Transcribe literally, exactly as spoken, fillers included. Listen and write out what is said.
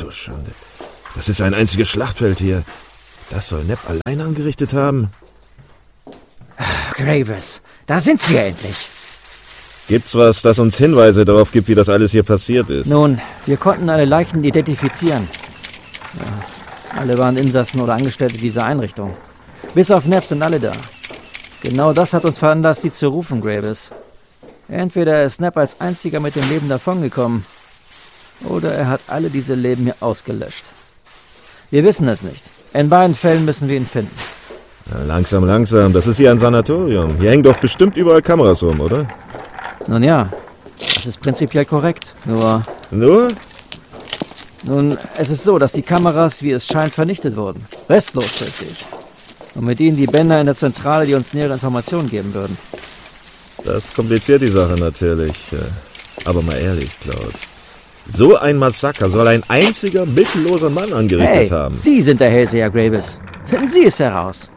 du Schande. Das ist ein einziges Schlachtfeld hier. Das soll Knapp allein angerichtet haben. Graves, da sind Sie ja endlich. Gibt's was, das uns Hinweise darauf gibt, wie das alles hier passiert ist? Nun, wir konnten alle Leichen identifizieren. Ja, alle waren Insassen oder Angestellte dieser Einrichtung. Bis auf Knapp sind alle da. Genau das hat uns veranlasst, Sie zu rufen, Graves. Entweder ist Knapp als einziger mit dem Leben davongekommen, oder er hat alle diese Leben hier ausgelöscht. Wir wissen es nicht. In beiden Fällen müssen wir ihn finden. Na, langsam, langsam. Das ist hier ein Sanatorium. Hier hängen doch bestimmt überall Kameras rum, oder? Nun ja, das ist prinzipiell korrekt. Nur... Nur? Nun, es ist so, dass die Kameras, wie es scheint, vernichtet wurden. Restlos, richtig. Und mit ihnen die Bänder in der Zentrale, die uns nähere Informationen geben würden. Das kompliziert die Sache natürlich. Aber mal ehrlich, Claude. So ein Massaker soll ein einziger mittelloser Mann angerichtet hey, haben. Sie sind der Hellseher, Graves. Finden Sie es heraus.